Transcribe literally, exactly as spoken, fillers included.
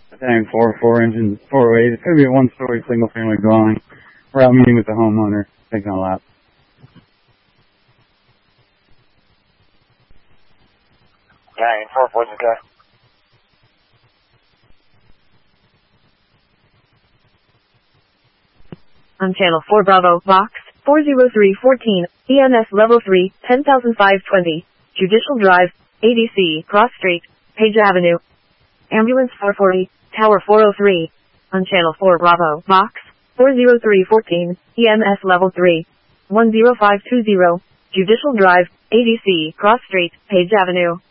Dang, four, four engines, four ways. It could be a one-story single-family dwelling. We're out meeting with the homeowner, taking a lap. Dang, four, four's okay. On channel four Bravo, box four zero three fourteen, E M S level three, ten thousand five hundred twenty, Judicial Drive, A D C, Cross Street, Page Avenue. Ambulance four forty, Tower four oh three. On channel four Bravo, box four zero three fourteen, E M S level three, one zero five two zero, Judicial Drive, A D C, Cross Street, Page Avenue.